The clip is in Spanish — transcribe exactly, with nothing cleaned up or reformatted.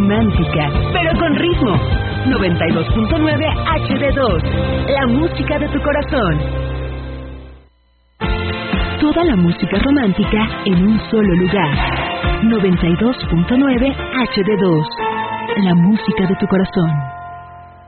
romántica, pero con ritmo. noventa y dos punto nueve H D dos, la música de tu corazón. Toda la música romántica en un solo lugar. noventa y dos punto nueve H D dos, la música de tu corazón.